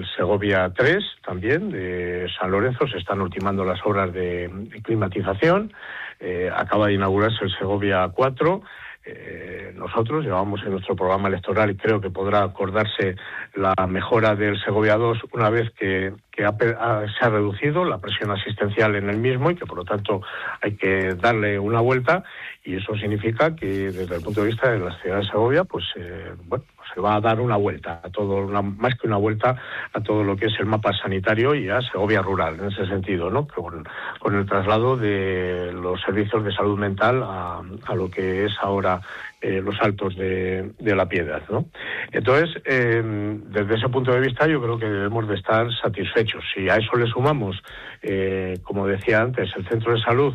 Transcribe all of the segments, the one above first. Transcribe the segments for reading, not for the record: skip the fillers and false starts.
Segovia 3, también, de San Lorenzo. Se están ultimando las obras de climatización. Acaba de inaugurarse el Segovia 4. Nosotros llevamos en nuestro programa electoral, y creo que podrá acordarse, la mejora del Segovia 2 una vez que se ha reducido la presión asistencial en el mismo, y que por lo tanto hay que darle una vuelta, y eso significa que desde el punto de vista de la ciudad de Segovia, pues se va a dar una vuelta a todo, más que una vuelta a todo lo que es el mapa sanitario y a Segovia rural, en ese sentido, ¿no? Con el traslado de los servicios de salud mental a lo que es ahora los Altos de la Piedad, ¿no? Entonces, desde ese punto de vista, yo creo que debemos de estar satisfechos. Si a eso le sumamos, como decía antes, el centro de salud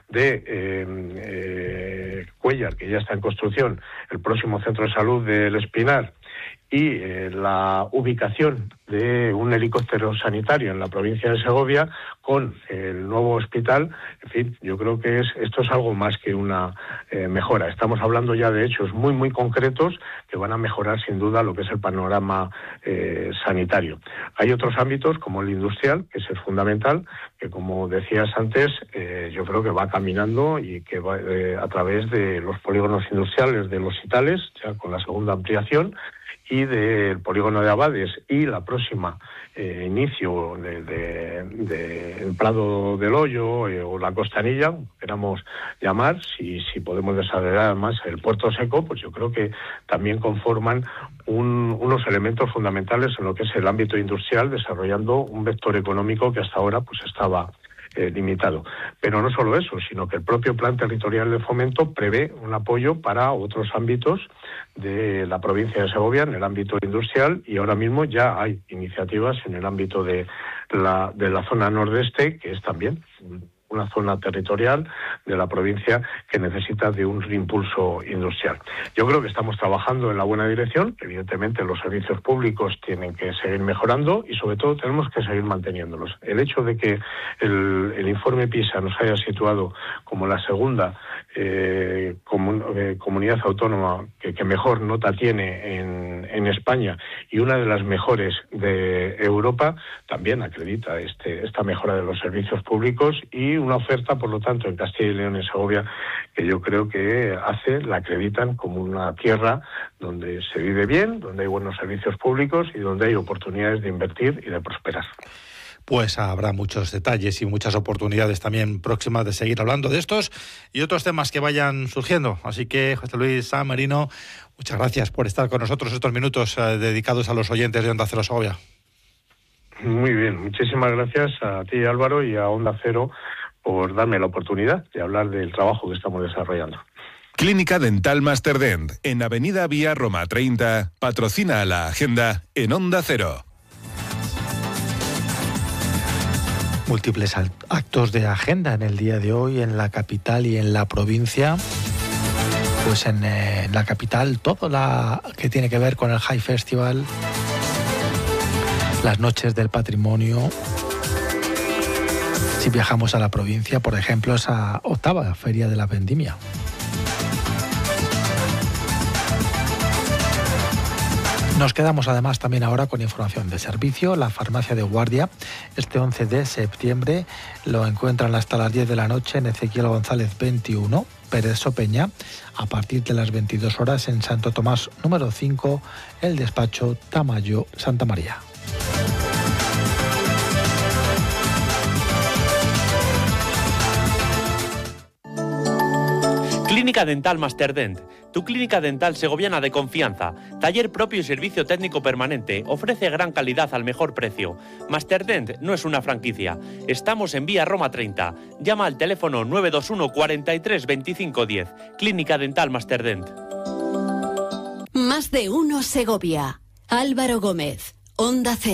de Cuéllar, que ya está en construcción, el próximo centro de salud del Espinar, y la ubicación de un helicóptero sanitario en la provincia de Segovia con el nuevo hospital, en fin, yo creo que esto es algo más que una mejora. Estamos hablando ya de hechos muy, muy concretos que van a mejorar sin duda lo que es el panorama sanitario. Hay otros ámbitos, como el industrial, que es fundamental, que como decías antes, yo creo que va caminando, y que va a través de los polígonos industriales de Los Sitales, ya con la segunda ampliación, y del polígono de Abades, y la próxima inicio del Prado del Hoyo o la Costanilla, queramos llamar, si podemos desarrollar más el Puerto Seco, pues yo creo que también conforman unos elementos fundamentales en lo que es el ámbito industrial, desarrollando un vector económico que hasta ahora pues estaba limitado. Pero no solo eso, sino que el propio Plan Territorial de Fomento prevé un apoyo para otros ámbitos de la provincia de Segovia en el ámbito industrial, y ahora mismo ya hay iniciativas en el ámbito de la zona nordeste, que es también una zona territorial de la provincia que necesita de un impulso industrial. Yo creo que estamos trabajando en la buena dirección. Evidentemente los servicios públicos tienen que seguir mejorando, y sobre todo tenemos que seguir manteniéndolos. El hecho de que el informe PISA nos haya situado como la segunda comunidad autónoma que mejor nota tiene en España, y una de las mejores de Europa, también acredita esta mejora de los servicios públicos, y una oferta, por lo tanto, en Castilla y León y Segovia, que yo creo que la acreditan como una tierra donde se vive bien, donde hay buenos servicios públicos y donde hay oportunidades de invertir y de prosperar. Pues habrá muchos detalles y muchas oportunidades también próximas de seguir hablando de estos y otros temas que vayan surgiendo. Así que, José Luis San Marino, muchas gracias por estar con nosotros estos minutos dedicados a los oyentes de Onda Cero Segovia. Muy bien, muchísimas gracias a ti, Álvaro, y a Onda Cero por darme la oportunidad de hablar del trabajo que estamos desarrollando. Clínica Dental Masterdent, en Avenida Vía Roma 30, patrocina a la agenda en Onda Cero. Múltiples actos de agenda en el día de hoy en la capital y en la provincia. Pues en la capital todo lo que tiene que ver con el High Festival, las noches del patrimonio. Si viajamos a la provincia, por ejemplo, esa 8ª Feria de la Vendimia. Nos quedamos además también ahora con información de servicio. La farmacia de guardia, este 11 de septiembre, lo encuentran hasta las 10 de la noche en Ezequiel González 21, Pérez Sopeña, a partir de las 22 horas en Santo Tomás número 5, el despacho Tamayo Santa María. Clínica Dental Masterdent, tu clínica dental segoviana de confianza. Taller propio y servicio técnico permanente. Ofrece gran calidad al mejor precio. Masterdent no es una franquicia. Estamos en Vía Roma 30. Llama al teléfono 921 43 25 10. Clínica Dental Masterdent. Más de uno Segovia. Álvaro Gómez, Onda Cero.